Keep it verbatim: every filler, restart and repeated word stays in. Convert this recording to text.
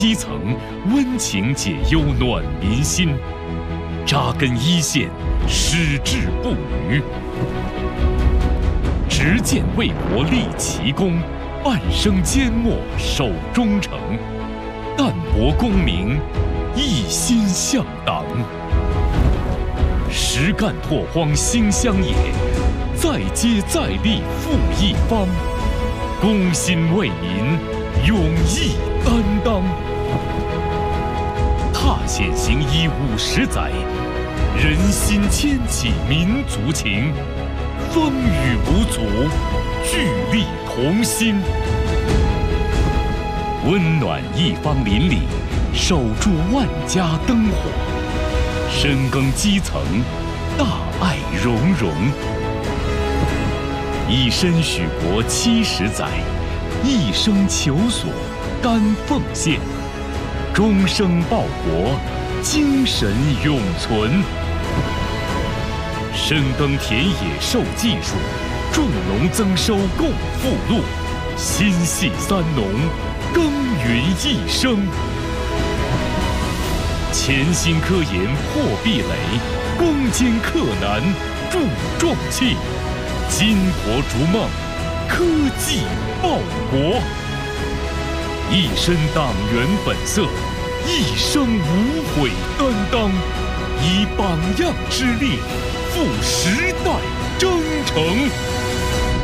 基层，温情解忧，暖民心；扎根一线，矢志不渝。执剑为国立奇功，半生缄默守忠诚。淡泊功名，一心向党。实干拓荒兴乡野，再接再厉复一方。公心为民，勇毅担当。踏险行医五十载，人心牵起民族情。风雨无阻，聚力同心。温暖一方邻里，守住万家灯火。深耕基层，大爱融融。以身许国七十载，一生求索甘奉献。终生报国，精神永存。深耕田野授技术，种农增收共富禄。心系三农，耕耘一生。潜心科研破壁垒，攻坚克难铸壮气。巾帼逐梦，科技报国。一身党员本色，一生无悔担当。以榜样之力，赴时代征程。